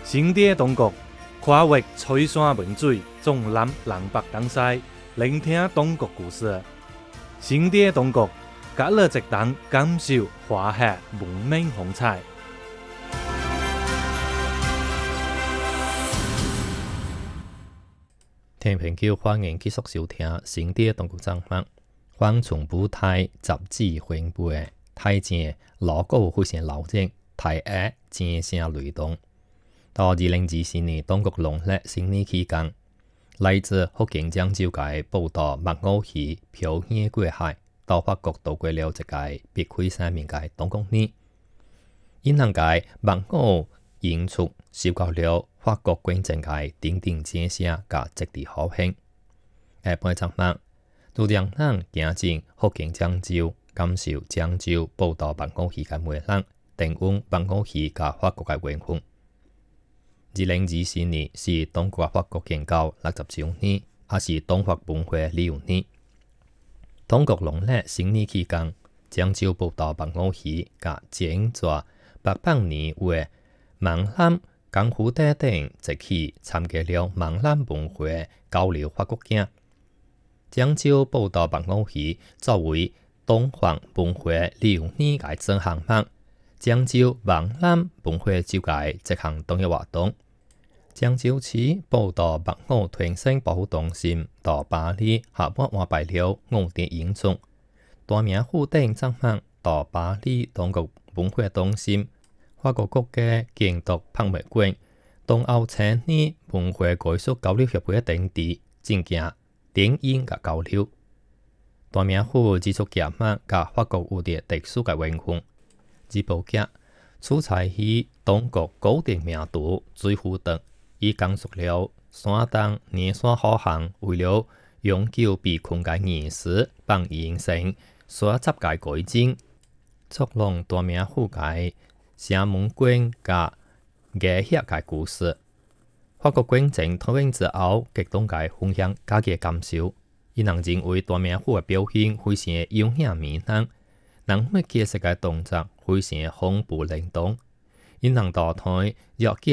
新的中国跨越吹山文水，纵览南北东西，聆听中国故事。新的中国，隔了一档感受华夏文明风采。 聽朋友歡迎繼續收聽新的中國節目。黃從舞台雜誌宣布嘅台前 logo 非常老正，台下正聲雷動。到2024年中國農曆新年期間，來自福建漳州嘅報道木偶戲飄遠過海，到法國度過了一個別開生命嘅中國年。因能嘅木偶演出受到了法國觀眾嘅鼎鼎掌聲和極地好評。下半節目就讓人行進福建漳州，感受漳州報道木偶戲嘅魅力，定位木偶戲和法國嘅文化。2024年是中國法國建交60週年，也是中華文化200年。中國農曆新年期間，漳州報道木偶戲和剪紙800年為閩南江湖等等一起參加了閩南文化交流發國獎。漳州報道木偶戲作為中華文化200年嘅整項目，漳州閩南文化周嘅一項重要活動。漳州市報道木偶傳承保護中心到巴黎合作安排了5場演出，大名府等節目到巴黎中國文化中心、法國國家建築博物館、東歐青年文化藝術交流協會等地進行電影嘅交流。大名府技術結合和法國有啲特殊嘅文化，這部劇取材於中國古典名著《水滸傳》。伊講述了山東年山好漢為了永久被困嘅兒時幫人生所執嘅改進，作弄大名府嘅城門關甲藝協嘅故事。法國觀眾睇完之後，極動嘅分享家己嘅感受，伊人認為大名府嘅表現非常優雅迷人，人物解釋嘅動作非常恐怖靈動，伊人大台若見